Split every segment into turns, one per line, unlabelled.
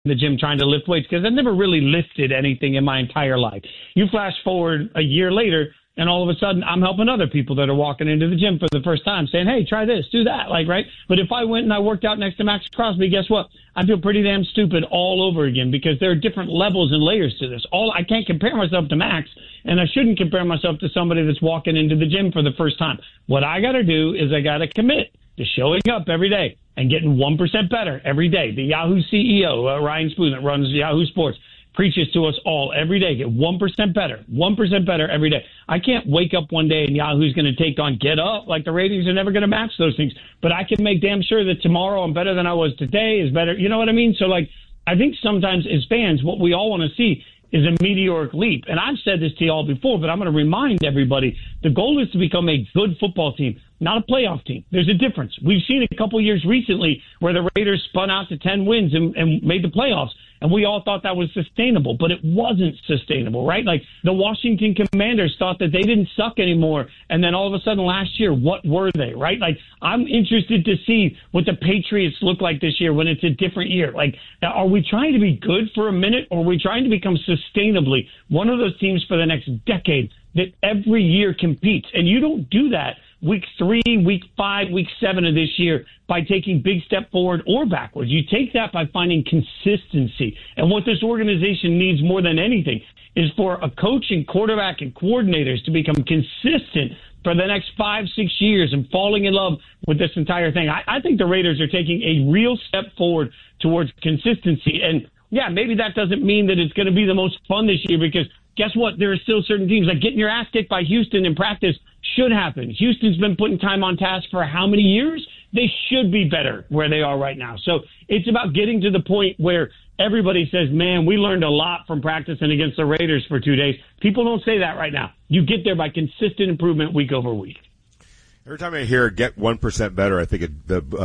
the gym trying to lift weights because I've never really lifted anything in my entire life. You flash forward a year later, and all of a sudden I'm helping other people that are walking into the gym for the first time saying, hey, try this, do that, right? But if I went and I worked out next to Max Crosby, guess what? I feel pretty damn stupid all over again because there are different levels and layers to this. I can't compare myself to Max, and I shouldn't compare myself to somebody that's walking into the gym for the first time. What I got to do is I got to commit to showing up every day and getting 1% better every day. The Yahoo CEO, Ryan Spoon, that runs Yahoo Sports, preaches to us all every day. Get 1% better, 1% better every day. I can't wake up one day and Yahoo's going to take on Get Up. Like, the ratings are never going to match those things. But I can make damn sure that tomorrow I'm better than I was today is better. You know what I mean? So, like, I think sometimes as fans, what we all want to see is a meteoric leap. And I've said this to you all before, but I'm going to remind everybody, the goal is to become a good football team, not a playoff team. There's a difference. We've seen a couple years recently where the Raiders spun out to 10 wins and made the playoffs. And we all thought that was sustainable, but it wasn't sustainable, right? Like, the Washington Commanders thought that they didn't suck anymore. And then all of a sudden last year, what were they, right? Like, I'm interested to see what the Patriots look like this year when it's a different year. Like, are we trying to be good for a minute, or are we trying to become sustainably one of those teams for the next decade that every year competes? And you don't do that week 3, week 5, week 7 of this year by taking big step forward or backwards. You take that by finding consistency. And what this organization needs more than anything is for a coach and quarterback and coordinators to become consistent for the next 5, 6 years and falling in love with this entire thing. I think the Raiders are taking a real step forward towards consistency. And yeah, maybe that doesn't mean that it's going to be the most fun this year, because guess what? There are still certain teams, like getting your ass kicked by Houston in practice should happen. Houston's been putting time on task for how many years? They should be better where they are right now. So it's about getting to the point where everybody says, man, we learned a lot from practicing against the Raiders for 2 days. People don't say that right now. You get there by consistent improvement week over week.
Every time I hear "get 1% better," I think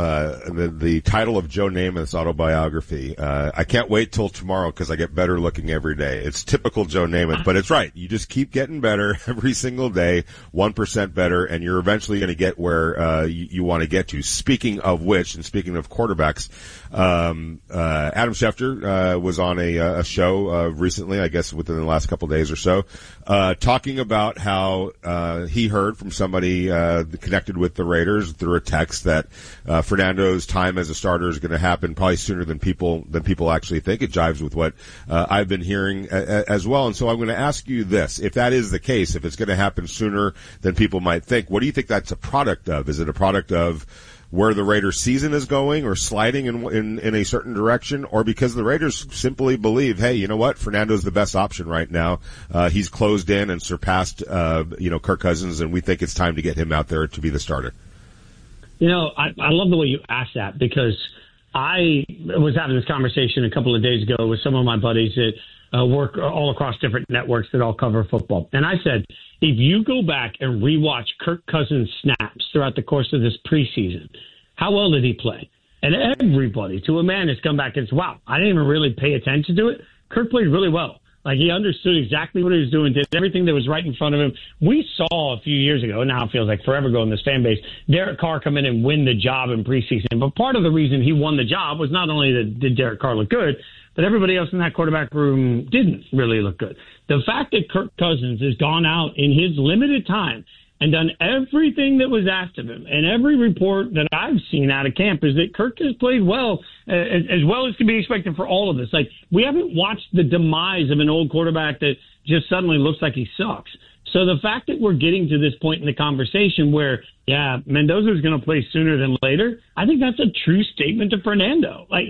the title of Joe Namath's autobiography. I can't wait till tomorrow because I get better looking every day. It's typical Joe Namath, but it's right. You just keep getting better every single day, 1% better, and you're eventually going to get where you want to get to. Speaking of which, and speaking of quarterbacks, Adam Schefter was on a show recently, I guess within the last couple of days or so, talking about how he heard from somebody connected with the Raiders through a text that Fernando's time as a starter is going to happen probably sooner than people actually think. It jives with what I've been hearing as well. And so I'm going to ask you this: if that is the case, if it's going to happen sooner than people might think, what do you think that's a product of? Is it a product of where the Raiders season is going or sliding in a certain direction, or because the Raiders simply believe, hey, you know what? Fernando's the best option right now. He's closed in and surpassed, Kirk Cousins, and we think it's time to get him out there to be the starter.
You know, I love the way you asked that, because I was having this conversation a couple of days ago with some of my buddies that work all across different networks that all cover football. And I said, if you go back and rewatch Kirk Cousins' snaps throughout the course of this preseason, how well did he play? And everybody, to a man, has come back and said, wow, I didn't even really pay attention to it. Kirk played really well. Like, he understood exactly what he was doing, did everything that was right in front of him. We saw a few years ago, now it feels like forever ago in this fan base, Derek Carr come in and win the job in preseason. But part of the reason he won the job was not only that did Derek Carr look good, but everybody else in that quarterback room didn't really look good. The fact that Kirk Cousins has gone out in his limited time and done everything that was asked of him, and every report that I've seen out of camp is that Kirk has played well as can be expected for all of this. Like, we haven't watched the demise of an old quarterback that just suddenly looks like he sucks. So the fact that we're getting to this point in the conversation where, yeah, Mendoza's going to play sooner than later, I think that's a true statement to Fernando. Like,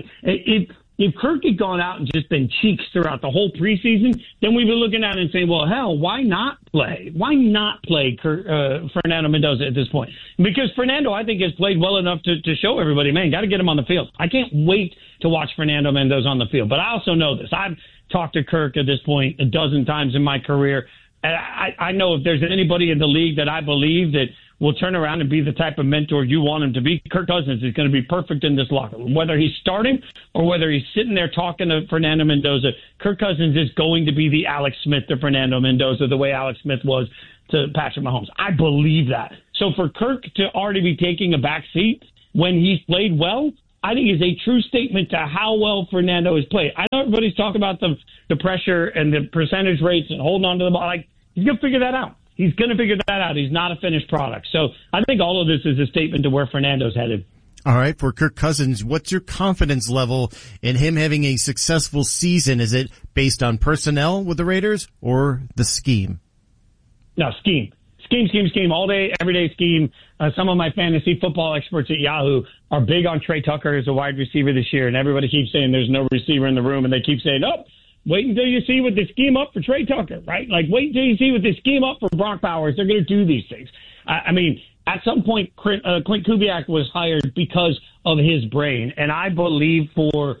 if Kirk had gone out and just been cheeks throughout the whole preseason, then we'd be looking at it and saying, well, hell, why not play? Why not play Fernando Mendoza at this point? Because Fernando, I think, has played well enough to show everybody, man, got to get him on the field. I can't wait to watch Fernando Mendoza on the field. But I also know this. I've talked to Kirk at this point a dozen times in my career. And I know if there's anybody in the league that I believe that will turn around and be the type of mentor you want him to be, Kirk Cousins is going to be perfect in this locker room. Whether he's starting or whether he's sitting there talking to Fernando Mendoza, Kirk Cousins is going to be the Alex Smith to Fernando Mendoza, the way Alex Smith was to Patrick Mahomes. I believe that. So for Kirk to already be taking a back seat when he's played well, I think is a true statement to how well Fernando has played. I know everybody's talking about the pressure and the percentage rates and holding on to the ball. Like, he's going to figure that out. He's going to figure that out. He's not a finished product. So I think all of this is a statement to where Fernando's headed.
All right, for Kirk Cousins, what's your confidence level in him having a successful season? Is it based on personnel with the Raiders or the scheme?
No, scheme. Scheme, all day, every day scheme. Some of my fantasy football experts at Yahoo are big on Trey Tucker as a wide receiver this year, and everybody keeps saying there's no receiver in the room, and they keep saying, oh, wait until you see what the scheme up for Trey Tucker, right? Like, wait until you see what the scheme up for Brock Bowers. They're going to do these things. I mean, at some point, Clint Kubiak was hired because of his brain, and I believe for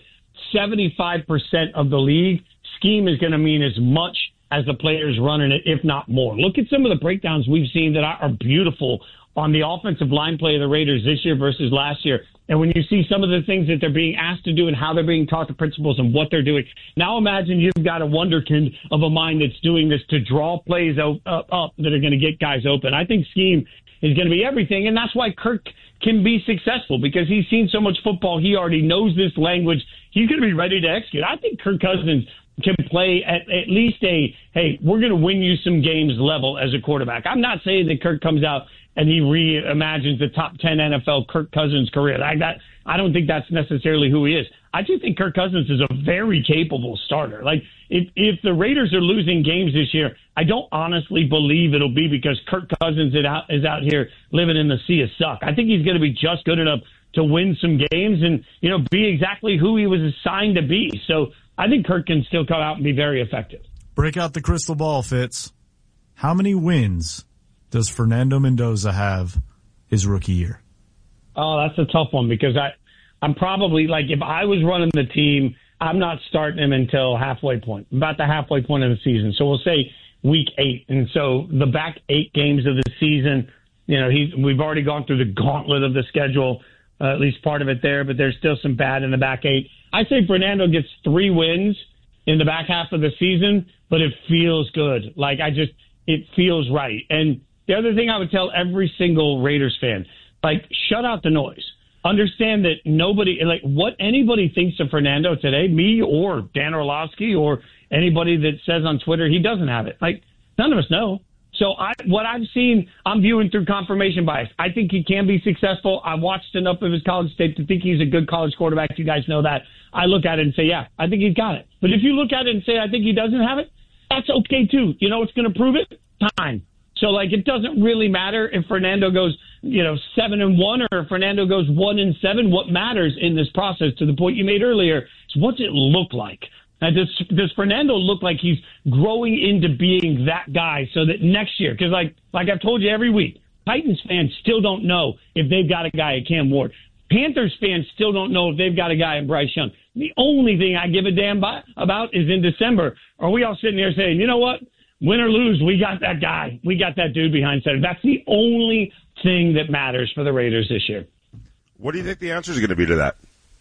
75% of the league, scheme is going to mean as much as the players running it, if not more. Look at some of the breakdowns we've seen that are beautiful on the offensive line play of the Raiders this year versus last year. And when you see some of the things that they're being asked to do and how they're being taught the principles and what they're doing, now imagine you've got a wonderkind of a mind that's doing this to draw plays up that are going to get guys open. I think scheme is going to be everything, and that's why Kirk can be successful, because he's seen so much football. He already knows this language. He's going to be ready to execute. I think Kirk Cousins can play at least hey, we're going to win you some games level as a quarterback. I'm not saying that Kirk comes out and he reimagines the top 10 NFL Kirk Cousins career. I don't think that's necessarily who he is. I do think Kirk Cousins is a very capable starter. Like, if the Raiders are losing games this year, I don't honestly believe it'll be because Kirk Cousins is out here living in the sea of suck. I think he's going to be just good enough to win some games and, be exactly who he was assigned to be. So I think Kirk can still come out and be very effective.
Break out the crystal ball, Fitz. How many wins does Fernando Mendoza have his rookie year?
Oh, that's a tough one, because I'm probably, like, if I was running the team, I'm not starting him until halfway point, about the halfway point of the season. So we'll say week 8. And so the back 8 games of the season, we've already gone through the gauntlet of the schedule, at least part of it there, but there's still some bad in the back 8. I say Fernando gets 3 wins in the back half of the season, but it feels good. Like, it feels right. And the other thing I would tell every single Raiders fan, like, shut out the noise. Understand that nobody, like, what anybody thinks of Fernando today, me or Dan Orlovsky or anybody that says on Twitter he doesn't have it. Like, none of us know. So what I've seen, I'm viewing through confirmation bias. I think he can be successful. I watched enough of his college tape to think he's a good college quarterback. You guys know that. I look at it and say, yeah, I think he's got it. But if you look at it and say, I think he doesn't have it, that's okay too. You know what's going to prove it? Time. So, like, it doesn't really matter if Fernando goes, 7-1 or if Fernando goes 1-7. What matters in this process, to the point you made earlier, is what's it look like? Now, does Fernando look like he's growing into being that guy so that next year, because like I've told you every week, Titans fans still don't know if they've got a guy at Cam Ward. Panthers fans still don't know if they've got a guy in Bryce Young. The only thing I give a damn about is in December, are we all sitting there saying, you know what? Win or lose, we got that guy. We got that dude behind center. That's the only thing that matters for the Raiders this year.
What do you think the answer is going to be to that?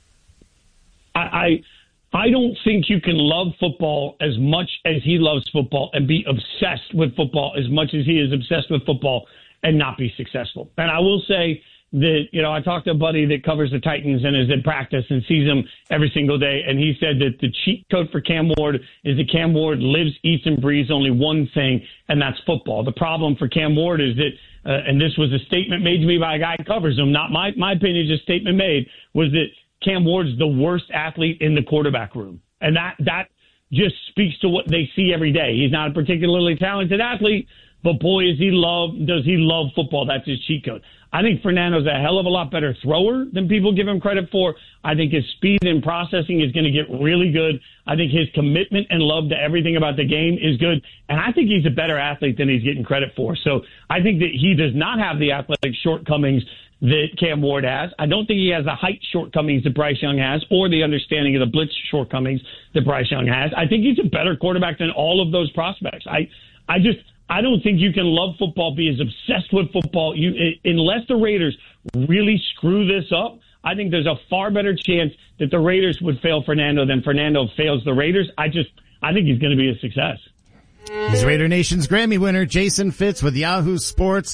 I don't think you can love football as much as he loves football and be obsessed with football as much as he is obsessed with football and not be successful. And I will say that, I talked to a buddy that covers the Titans and is in practice and sees them every single day. And he said that the cheat code for Cam Ward is that Cam Ward lives, eats, and breathes only one thing, and that's football. The problem for Cam Ward is that, and this was a statement made to me by a guy who covers him, not my opinion, just a statement made, was that Cam Ward's the worst athlete in the quarterback room. And that just speaks to what they see every day. He's not a particularly talented athlete, but boy, does he love football. That's his cheat code. I think Fernando's a hell of a lot better thrower than people give him credit for. I think his speed and processing is going to get really good. I think his commitment and love to everything about the game is good. And I think he's a better athlete than he's getting credit for. So I think that he does not have the athletic shortcomings that Cam Ward has. I don't think he has the height shortcomings that Bryce Young has or the understanding of the blitz shortcomings that Bryce Young has. I think he's a better quarterback than all of those prospects. I don't think you can love football, be as obsessed with football, unless the Raiders really screw this up. I think there's a far better chance that the Raiders would fail Fernando than Fernando fails the Raiders. I think he's going to be a success.
He's Raider Nation's Grammy winner, Jason Fitz with Yahoo Sports.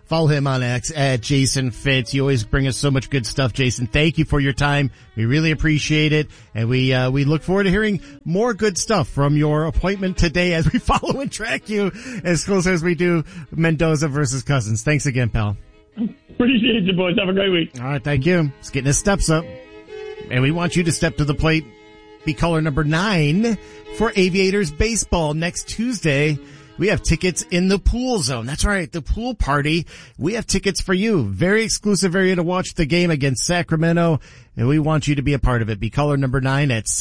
Follow him on X at Jason Fitz. You always bring us so much good stuff, Jason. Thank you for your time. We really appreciate it. And we look forward to hearing more good stuff from your appointment today as we follow and track you as close as we do Mendoza versus Cousins. Thanks again, pal.
Appreciate you, boys. Have a great week.
All right. Thank you. He's getting his steps up. And we want you to step to the plate. Be caller number 9 for Aviators baseball next Tuesday. We have tickets in the pool zone. That's right, the pool party. We have tickets for you. Very exclusive area to watch the game against Sacramento, and we want you to be a part of it. Be caller number 9 at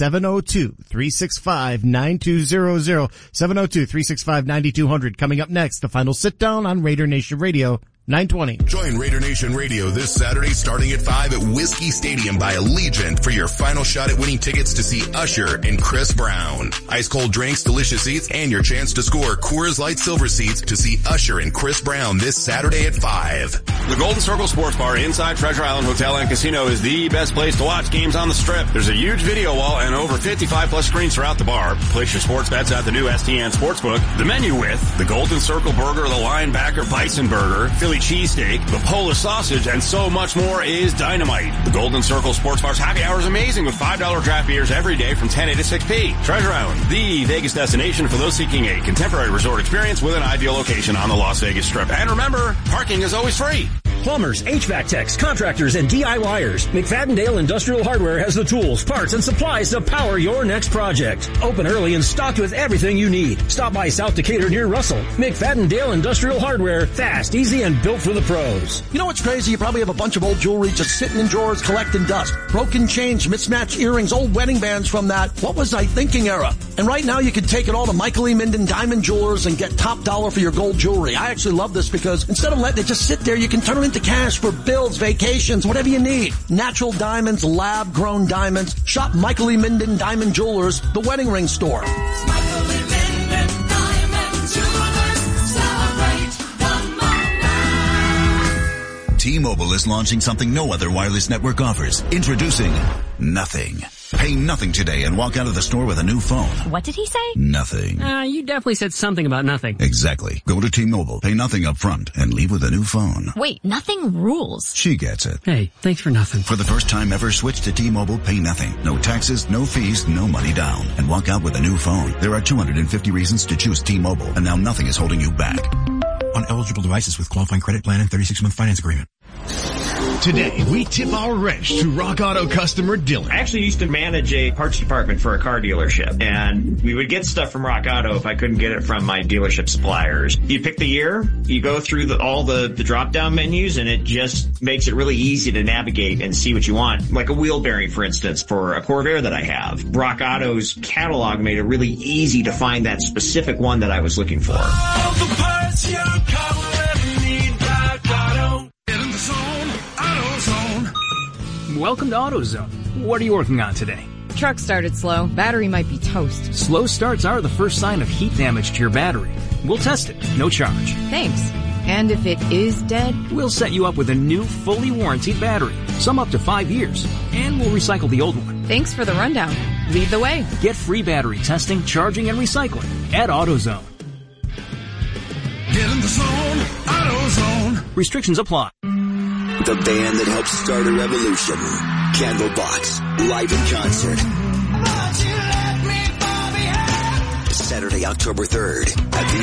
702-365-9200. 702-365-9200. Coming up next, the final sit down on Raider Nation Radio. 920.
Join Raider Nation Radio this Saturday starting at 5 at Whiskey Stadium by Allegiant for your final shot at winning tickets to see Usher and Chris Brown. Ice cold drinks, delicious seats, and your chance to score Coors Light Silver seats to see Usher and Chris Brown this Saturday at 5.
The Golden Circle Sports Bar inside Treasure Island Hotel and Casino is the best place to watch games on the Strip. There's a huge video wall and over 55 plus screens throughout the bar. Place your sports bets at the new STN Sportsbook. The menu with the Golden Circle Burger, the Linebacker Bison Burger, Philly cheesesteak, the Polish sausage, and so much more is dynamite. The Golden Circle Sports Bar's happy hour is amazing with $5 draft beers every day from 10 a to 6 p. Treasure Island, the Vegas destination for those seeking a contemporary resort experience with an ideal location on the Las Vegas Strip. And remember, parking is always free.
Plumbers, HVAC techs, contractors, and DIYers. McFadden-Dale Industrial Hardware has the tools, parts, and supplies to power your next project. Open early and stocked with everything you need. Stop by South Decatur near Russell. McFadden-Dale Industrial Hardware. Fast, easy, and built for the pros.
You know what's crazy? You probably have a bunch of old jewelry just sitting in drawers collecting dust. Broken chains, mismatched earrings, old wedding bands from that what was I thinking era. And right now you can take it all to Michael E. Minden Diamond Jewelers and get top dollar for your gold jewelry. I actually love this because instead of letting it just sit there, you can turn it into cash for bills, vacations, whatever you need. Natural diamonds, lab-grown diamonds. Shop Michael E. Minden Diamond Jewelers, the wedding ring store.
Michael E. Minden Diamond Jewelers. Celebrate the moment.
T-Mobile is launching something no other wireless network offers. Introducing Nothing. Pay nothing today and walk out of the store with a new phone.
What did he say?
Nothing.
You definitely said something about nothing.
Exactly. Go to T-Mobile, pay nothing up front, and leave with a new phone.
Wait, nothing rules.
She gets it.
Hey, thanks for nothing.
For the first time ever, switch to T-Mobile, pay nothing. No taxes, no fees, no money down. And walk out with a new phone. There are 250 reasons to choose T-Mobile, and now nothing is holding you back.
On eligible devices with qualifying credit plan and 36-month finance agreement.
Today, we tip our wrench to Rock Auto customer Dylan.
I actually used to manage a parts department for a car dealership, and we would get stuff from Rock Auto if I couldn't get it from my dealership suppliers. You pick the year, you go through all the drop-down menus, and it just makes it really easy to navigate and see what you want. Like a wheel bearing, for instance, for a Corvair that I have. Rock Auto's catalog made it really easy to find that specific one that I was looking for.
All the parts your car will ever need, Rock Auto. Get in the zone, AutoZone.
Welcome to AutoZone. What are you working on today?
Truck started slow. Battery might be toast.
Slow starts are the first sign of heat damage to your battery. We'll test it, no charge.
Thanks. And if it is dead?
We'll set you up with a new, fully warranted battery. Some up to 5 years. And we'll recycle the old one.
Thanks for the rundown. Lead the way.
Get free battery testing, charging, and recycling at AutoZone.
Get in the zone, AutoZone.
Restrictions apply.
The band that helped start a revolution. Candlebox, live in concert. Saturday, October 3rd at the